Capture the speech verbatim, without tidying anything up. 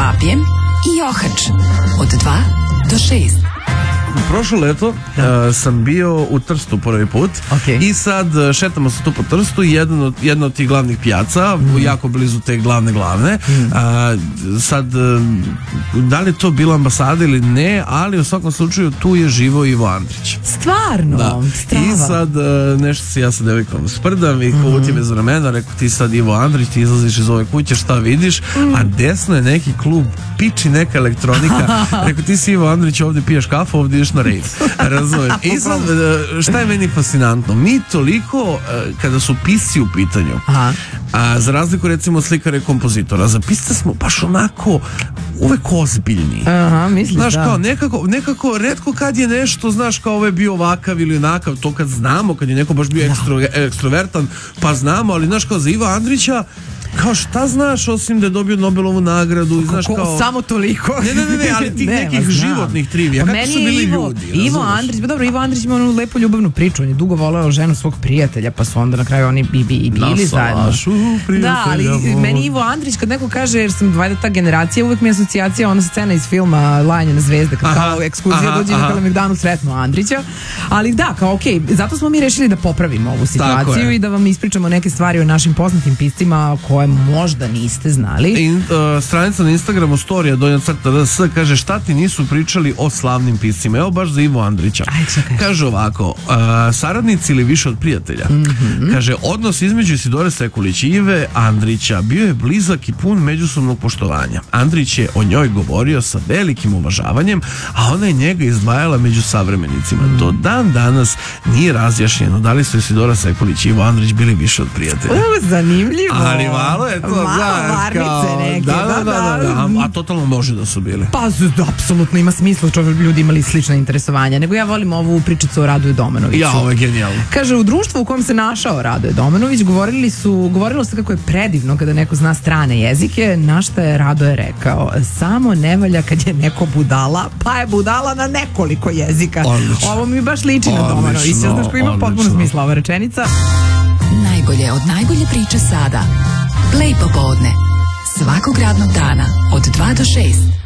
Apjem i Johač od dva do šest. Prošlo leto uh, sam bio u Trstu prvi put okay. i sad uh, šetamo se tu po Trstu, jedna od, jedna od tih glavnih pijaca, mm. jako blizu te glavne glavne. Mm. Uh, sad, uh, da li je to bila ambasada ili ne, ali u svakom slučaju tu je živo Ivo Andrić. Stvarno? Da. Strava. I sad uh, nešto se ja sa devojkom sprdam i mm. uvuti me za ramena, rekao ti sad Ivo Andrić, ti izlaziš iz ove kuće, šta vidiš? Mm. A desno je neki klub, piči neka elektronika. Rekao ti si Ivo Andrić, ovdje piješ kafu, ovdje ideš na rave. Razumem. I sad, šta je meni fascinantno? Mi toliko, kada su pisci u pitanju, Aha. a za razliku recimo od slikara i kompozitora, za pisce smo baš onako uvek ozbiljni. Aha, misliš, znaš, da. kao, nekako, nekako, retko kad je nešto, znaš, kao ovo je bio ovakav ili onakav, to kad znamo, kad je neko baš bio ekstro, ekstrovertan, pa znamo, ali znaš, kao za Iva Andrića, kao šta znaš osim da je dobio Nobelovu nagradu i znaš kao... Samo toliko. Ne, ne, ne, ne ali tih ne, nekih životnih trivija. Kako su bili Ivo, ljudi? Ivo Andrić, pa dobro, Ivo Andrić ima onu lepu ljubavnu priču. On je dugo voleo ženu svog prijatelja, pa su onda na kraju oni i, i, i bili zajedno. Da, ali meni Ivo Andrić, kad neko kaže, jer sam dvajeta ta generacija, uvek mi je asocijacija ona scena iz filma Lajanje na zvezde, kad kao ekskurzija dođe na Kalemegdanu sretnu Andrića. Ali da, kao okej, okay, zato smo mi rešili da popravimo ovu situaciju i da vam ispričamo neke stvari o našim poznatim piscima koje možda niste znali. In, uh, stranica na Instagramu storija donja crta rs kaže šta ti nisu pričali o slavnim piscima. Evo baš za Ivo Andrića. Aj, kaže ovako, uh, saradnici ili više od prijatelja. Mm-hmm. Kaže, odnos između Isidore Sekulić i Ive Andrića bio je blizak i pun međusobnog poštovanja. Andrić je o njoj govorio sa velikim uvažavanjem, a ona je njega izdvajala među savremenicima. Mm. Do dan danas nije razjašnjeno da li su Isidora Sekulić i Ivo Andrić bili više od prijatelja. O, zanimljivo. Ali malo je to, malo varnice neke, da, da, da, da, da. A, a totalno može da su bili. Pa, apsolutno ima smisla, čovjek, ljudi imali slična interesovanja. Nego ja volim ovu pričicu o Radoju Domanoviću. Ja, ovo je genijalno. Kaže, u društvu u kojem se našao Radoje Domanović, govorili su, govorilo se kako je predivno kada neko zna strane jezike, na šta je Radoje rekao, samo ne valja kad je neko budala, pa je budala na nekoliko jezika. Odlično. Ovo mi baš liči na Domanovića. Znaš ko ima potpuno smisla ova rečenica? Najbolje od najbolje priče sada. Play popodne. Svakog radnog dana od dva do šest.